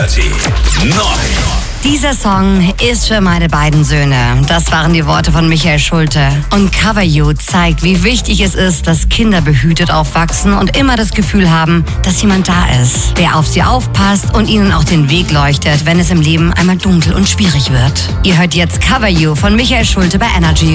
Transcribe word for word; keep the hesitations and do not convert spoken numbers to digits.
Neu. Dieser Song ist für meine beiden Söhne. Das waren die Worte von Michael Schulte. Und Cover You zeigt, wie wichtig es ist, dass Kinder behütet aufwachsen und immer das Gefühl haben, dass jemand da ist, der auf sie aufpasst und ihnen auch den Weg leuchtet, wenn es im Leben einmal dunkel und schwierig wird. Ihr hört jetzt Cover You von Michael Schulte bei Energy.